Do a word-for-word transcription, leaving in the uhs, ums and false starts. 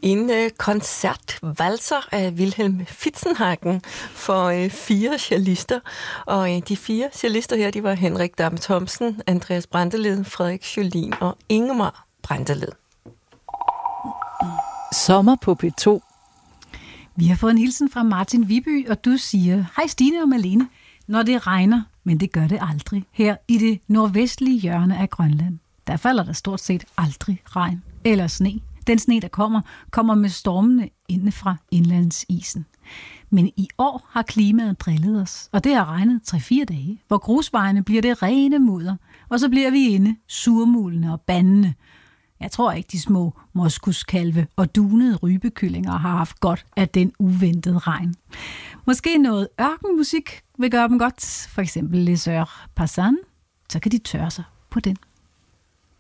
En øh, koncertvalser af Wilhelm Fitzenhagen for øh, fire cellister. Og øh, de fire cellister her, de var Henrik Dam Thomsen, Andreas Brantelid, Frederik Jolin og Ingemar Brantelid. Sommer på P to. Vi har fået en hilsen fra Martin Viby, og du siger, hej Stine og Malene, når det regner, men det gør det aldrig, her i det nordvestlige hjørne af Grønland. Der falder der stort set aldrig regn eller sne. Den sne, der kommer, kommer med stormene inde fra indlandsisen. Men i år har klimaet drillet os, og det har regnet tre fire dage, hvor grusvejene bliver det rene mudder, og så bliver vi inde surmulende og bandende. Jeg tror ikke, de små moskuskalve og dunede rybekyllinger har haft godt af den uventede regn. Måske noget ørkenmusik vil gøre dem godt, for eksempel Les Heures Passant, så kan de tørre sig på den.